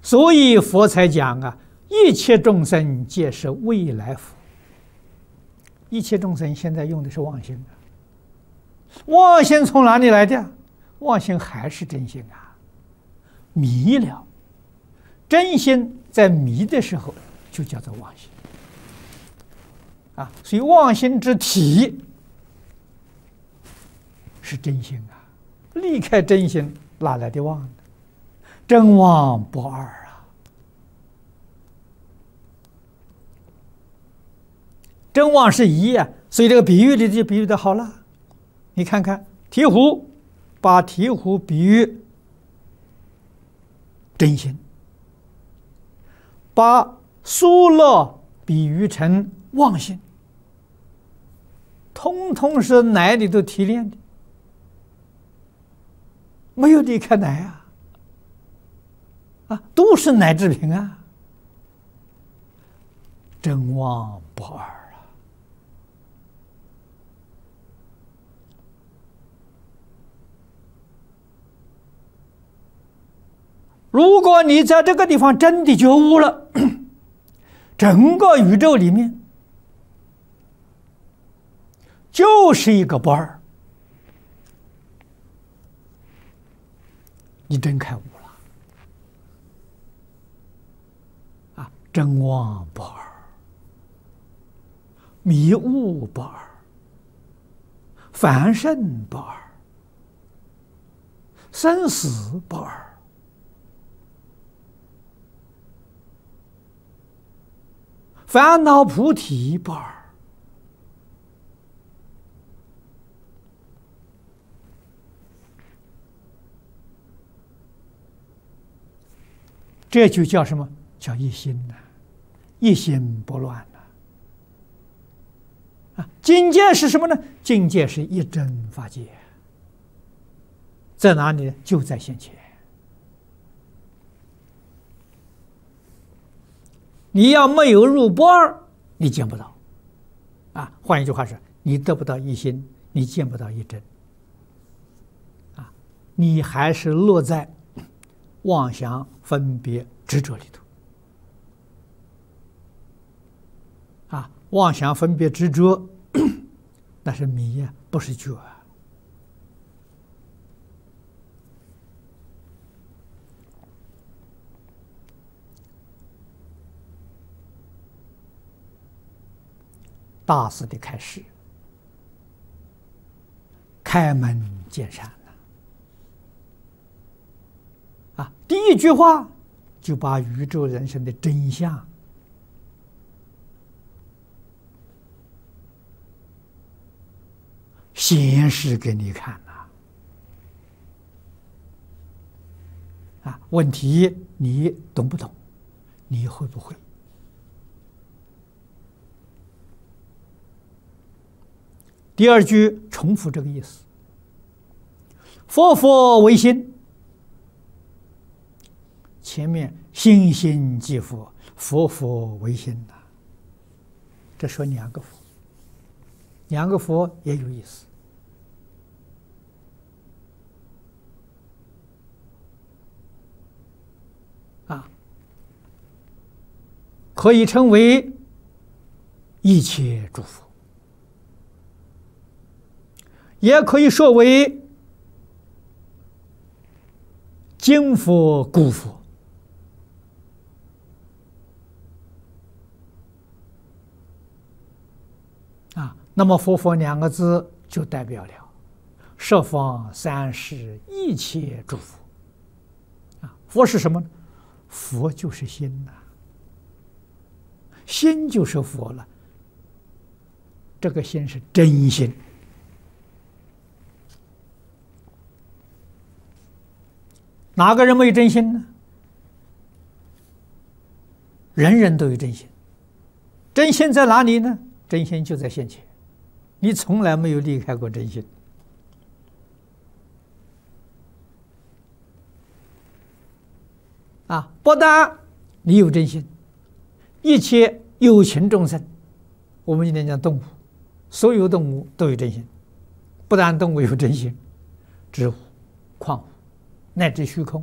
所以佛才讲啊，一切众生皆是未来佛。一切众生现在用的是妄心啊，妄心从哪里来的？妄心还是真心啊，迷了。真心在迷的时候就叫做妄心啊，所以妄心之体是真心啊。离开真心，哪来的妄呢？真妄不二啊！真妄是一啊，所以这个比喻里就比喻的好了。你看看醍醐，把醍醐比喻真心，把疏勒比喻成妄心，通通是奶里头提炼的，没有离开奶啊。都是奶制品啊，真妄不二啊！如果你在这个地方真的觉悟了，整个宇宙里面就是一个不二，你真开悟了。真妄不二，迷悟不二，凡圣不二，生死不二，烦恼菩提不二。这就叫什么？叫一心呐，一心不乱呐。境界是什么呢？境界是一真法界，在哪里呢？就在现前。你要没有入不二，你见不到。换一句话说，你得不到一心，你见不到一真。你还是落在妄想、分别、执着里头。妄想分别执着，那是迷呀，不是觉啊。大师的开示，开门见山第一句话就把宇宙人生的真相显示给你看问题你懂不懂？你会不会？第二句重复这个意思：佛佛为心，前面心心即佛，佛佛为心这说两个佛，两个佛也有意思。可以称为一切诸佛，也可以说为今佛古佛。那么佛佛两个字就代表了十方三世一切诸佛。佛是什么呢？佛就是心心就是佛了。这个心是真心。哪个人没有真心呢？人人都有真心。真心在哪里呢？真心就在现前，你从来没有离开过真心。不但你有真心，一切有情众生，我们今天讲动物，所有动物都有真心。不但动物有真心，植物、矿物乃至虚空